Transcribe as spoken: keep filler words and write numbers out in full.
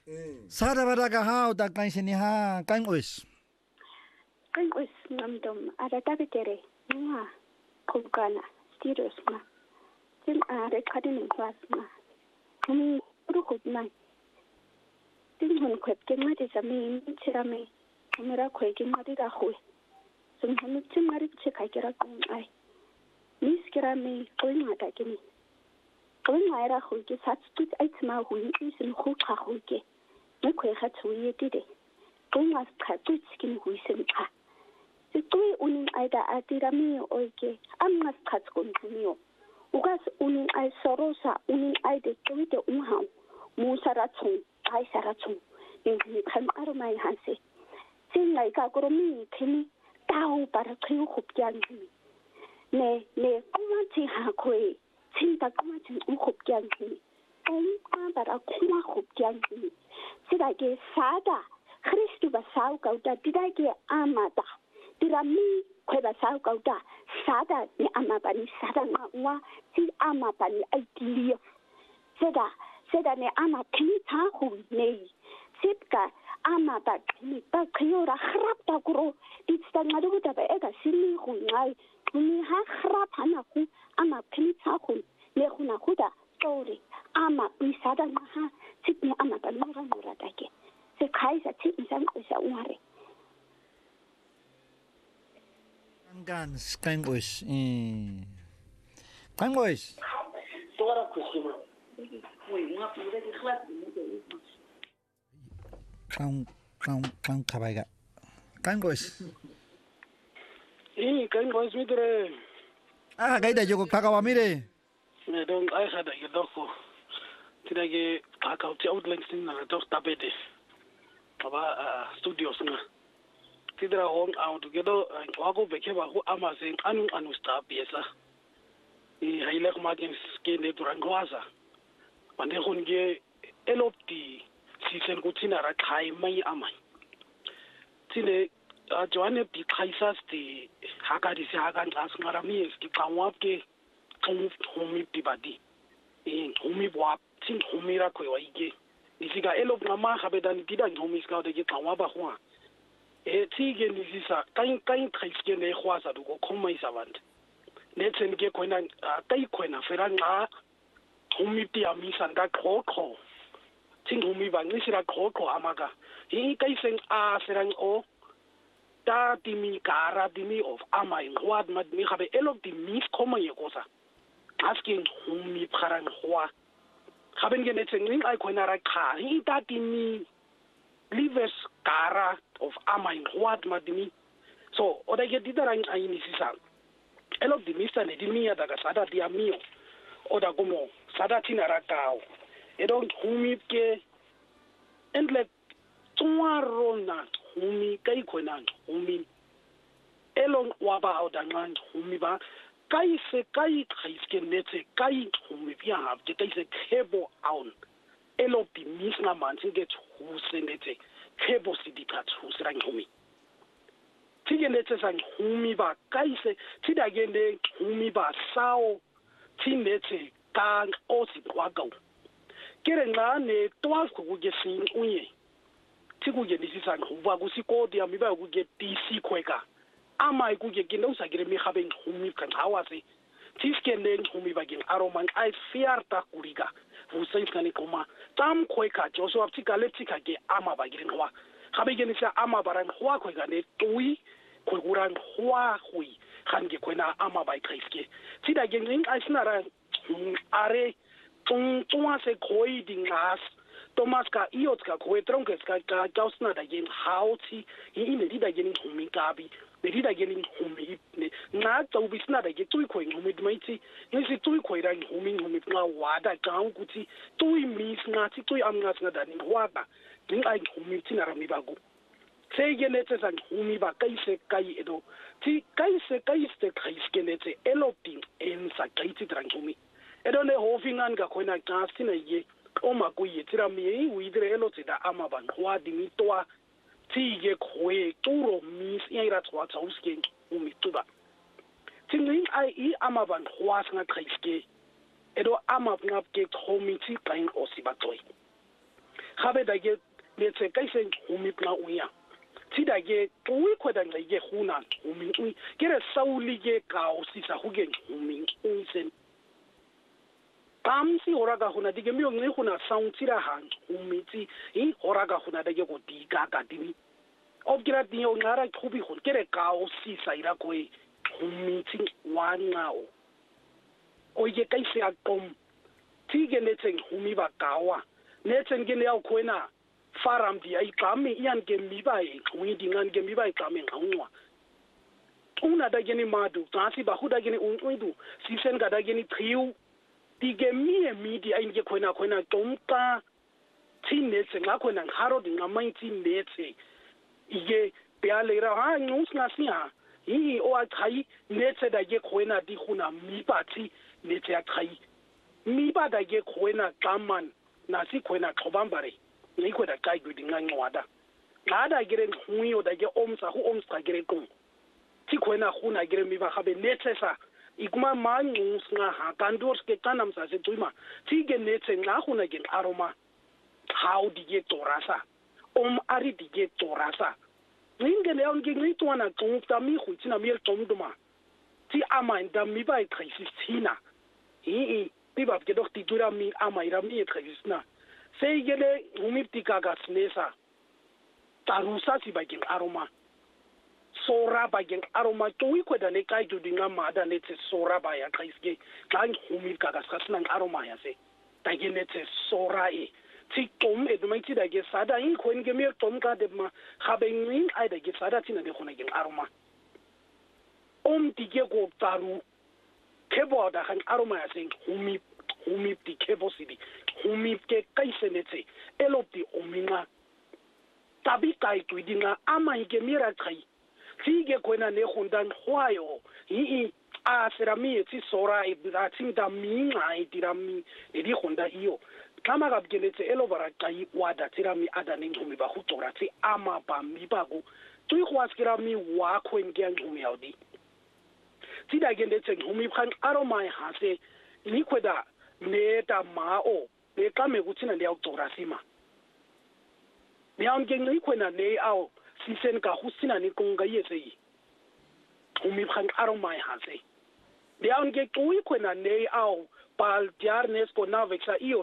Sada baraga how da kain sini ha kain ois. Kain ois ngamdom ada tabitere nga kulkana serious ma. Tin are kadin kwas ma. Kumi rukut ma. Tin hon kwet ke ma de sami chirame. Kamera kwet ke ma de da hui. Sun hon chimari chikai kira kung ai. Nis kira me koin ada kini. Koin ai hui ke sat tut ai tma hui isin khu kha hui ke. Nè quay khát suy đi đi, tôi ngắt khát tôi skin hui sinh ka. Thì tôi unin ai đã atirami oi ke, am ngắt khát con kumio. Ugas unin ai sorosa unin ai de tôi de umham, mu sarachung, ai sarachung, nhưng ni khăn armai hanse. Xin ngày cả gromi kini, tao para khiu khub jan kini. Nè nè kuma chi ha khoi, xin ta kuma chi u khub jan kini. Ông ta para kuma khub jan kini. Sidake sada Christu basau kauta tidake amata tirami kwe basau kauta sada ni amapani sada ngwa si amapani aitilio seda seda ne ama kini tahu nei sipka amata kini ta khiora khrap ta kuro ditsta ngadu ta ba ega sini hu ngai ni ha khrap hana ku ama kini tahu ne khuna khuda story ama bisada ha sipni amata nora nora take se kaisa ti insan isa umare Gans kain ois eh kain ois tora kusima oi nga pure di khlas kaun kaun kaun kabaiga kain ois eh kain ois midre ah gaida joko kakawa mire ne dong ai hada yedoko tidage akauti outlines na dok tapete aba studios na tidra home out gedo wako beke ba ku amazing anu anu sta piesa i haile kuma gen skene durangwaza pande honge elopti season kutina ra khai mai amai tine joane bi khaisa sti hakadi se hakan as ngarami ski kawap ke tum homi tibadi e homi bwa tin homi ra ko waige nisiga elop ngama khabedan tidan homi ska de ke kawaba hwa e tige nisisa kain kain khaiske ne khwasa du ko khomai savant netsen ke koina kai koina feranga homi ti amisa nda khokho tin homi ba nisira khokho amaga hi kai seng a serang o ta timi kara timi of amai ngwad mad mi khabe elop ti mis khomai kosa asking homi pharang khwa khaben ge netsen ning ai koina ra kha hi ta timi livers kara of amai ngwad madimi so oda ge didarang ai nisisa elop di mista ne dimia daga sada dia mio oda gomo sada tinara kao edon humi ke endle tuarona humi kai koina humi elon waba oda ngan humi ba kai se kai khaiske netse kai humi bia have ke kai se khebo aun elop di misna manse ge husenete khebo sidika husrang humi tigenetse sang humi ba kaise tidagende humi ba sao tinetse kang osi kwagau kere ngane twelve ku ge sin unye tikuge nisisang huba kusikodi amiba ku ge T C kweka ama ku ge kindo sagire mi khabe humi kan hawase tiskende humi ba gen aroman ai fiarta kuriga vusain kani koma tam kweka joso aptikale tikage ama ba girin hwa khabe genisa ama barang hwa kweka ne tui kurang hwa hui khange koina ama bai khaiske tida genging aisnara are tung tunga se khoi dingas Thomas ka iot ka khoi tronkes ka ka kausna da gen hauti i ne dida gen humi kabi ne dida gen humi ne na tau bisna da ge tui khoi humi dmaiti ne se tui khoi rang humi humi nga wada kang kuti tui mis nga ti tui am nga nga da ni wada ning ai humi tinara mi bagu Segenete sang humi ba kaise kai edo ti kaise kaise kaiske nete elopting en sa kaiti tranghumi edo ne hofingan ga koina kastina ye oma ko ye tira mi widre eloti da ama ban hwa dimi toa ti ye khoe turo mis ira twa tsauske humi tuba tingling ai i ama ban hwa sanga kaiske edo ama ngap ke homi ti kain osibatoi gabe da ke letse ka ise humi pla uya tida ke tui kweda ngeke huna humi ui kere sauli ke ka osisa huge humi ui sen tamsi oraga huna dige mio ngi huna sauntira han humi ti i oraga huna da ke go diga ka dini obgira dinyo ngara khubi hun kere ka osisa ira koi humi ti wangao oye ka ise akom tige letse humi ba kawa letse ngene ya kwena faram di ai kami ian ke mibai windi ngan ke mibai kami ngwa una da geni madu tasi ba huda geni undu sisen ga da geni triu di ge mi mi di ai ke khona khona tomka tinetse nga khona ngaro di ngamai tinetse ige peale ra ha ngus na sia hi o a khai netse da ge khona di khuna mi pati netse a khai mi ba da ge khona kaman na si khona khobambare ngikho da kai gudi ngancwada ngada gere ngwiyo da ke omsa hu omsa gere kong ti khona khuna gere mi ba gabe netsesa ikuma mangu nga ha kandors ke kanam sa se tuima ti ge netse nga khuna ke aroma how di ge torasa om ari di ge torasa ninge le on ge ngitwana tungta mi khu tsina mi tomduma ti ama nda mi ba ikhisina hi ti ba ke doch ti dura mi ama ira mi ikhisina seigele umiptika gasnesa tarusa si bageng aroma sora bageng aroma tui kweda le kai judinga mada netse sora ba ya kaiske klang umipka gasnang aroma ya se tagenetse sora e ti tom e dumai ti dage sada in koin ge mir tom ka de ma khabengin ai dage sada tina de khona geng aroma om tige go taru kebo da kan aroma ya se umip umip ti kebo sidi umip ke kaisenetse elopti ominga tabi kai tuidinga ama ike mira kai tige kwena ne khundan khwayo hi a serami ti sora e datinda minga itirami edi khunda iyo kama ga bgeletse elobara kai wada tirami adane ngumi ba khutora ti ama ba mi ba go tui khwaskira mi wa khwenge ngumi yaudi tida gendetse ngumi khan aroma hase ni kweda neta mao le kame kuthina le yautora sima niyang geng le khwena le ao sisen ka husina ni konga yese yi umi khan aroma hase niyang ge tui khwena le ao pal diar nes ko na vexa iyo